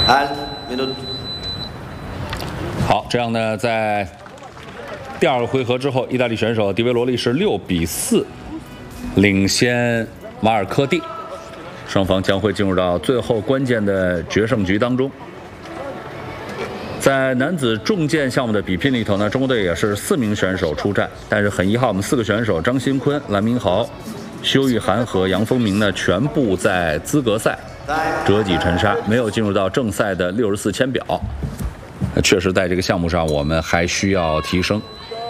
好，这样呢，在第2个回合之后，意大利选手迪维罗利是6比4领先马尔科蒂，双方将会进入到最后关键的决胜局当中。在男子重剑项目的比拼里头呢，中国队也是4名选手出战，但是很遗憾，我们4个选手张新坤、蓝明豪、修玉涵和杨峰明呢，全部在资格赛折戟沉沙，没有进入到正赛的64签表。确实，在这个项目上，我们还需要提升。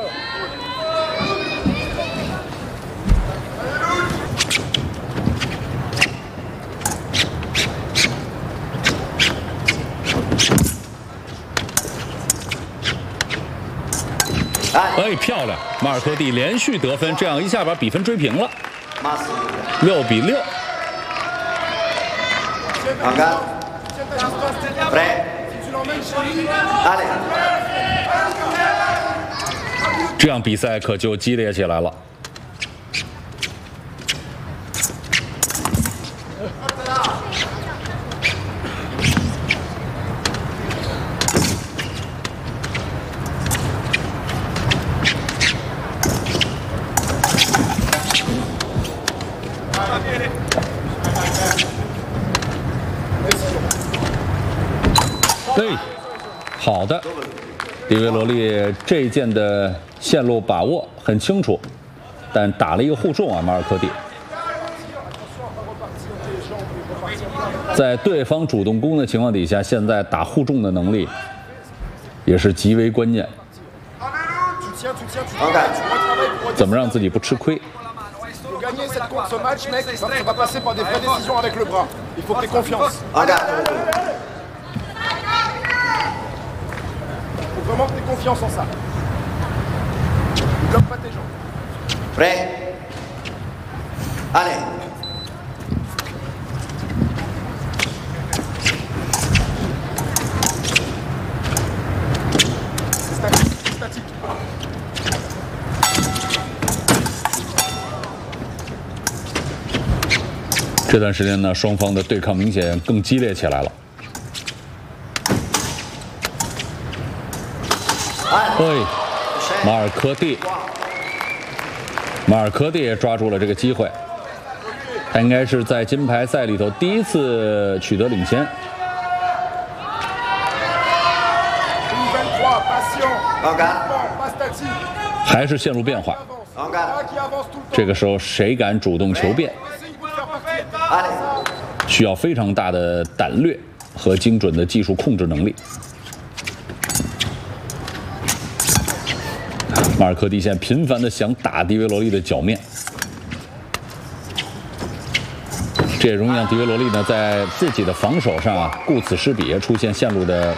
哎，漂亮！马尔科蒂连续得分，这样一下把比分追平了，6比6。这样比赛可就激烈起来了。对，好的，迪维罗利这一剑的线路把握很清楚，但打了一个护重啊，马尔科蒂。在对方主动攻的情况底下，现在打护重的能力也是极为关键。怎么让自己不吃亏 ？gagner cette course, ce match, mec, ça va passer par des vraies décisions avec le bras. Il faut que tu aies confiance. Il faut vraiment que tu aies confiance en ça. Ne bloque pas tes jambes. Prêt? Allez. C'est statique, c'est statique. 这段时间呢，双方的对抗明显更激烈起来了。哎，马尔科蒂也抓住了这个机会，他应该是在金牌赛里头第一次取得领先。还是线路变化，这个时候谁敢主动求变？需要非常大的胆略和精准的技术控制能力。马尔科蒂现在频繁的想打迪维罗利的脚面，这也容易让迪维罗利呢在自己的防守上啊顾此失彼，出现线路的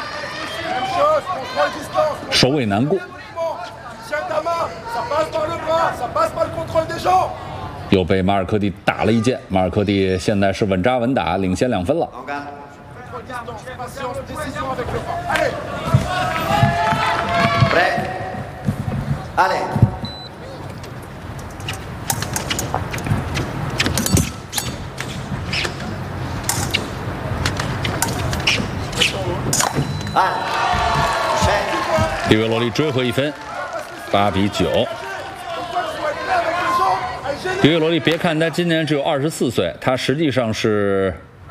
首尾难顾。又被马尔科蒂打了一剑，马尔科蒂现在是稳扎稳打，领先2分了。迪维罗利追回1分，8比9。迪维罗利，别看他今年只有24岁，他实际上是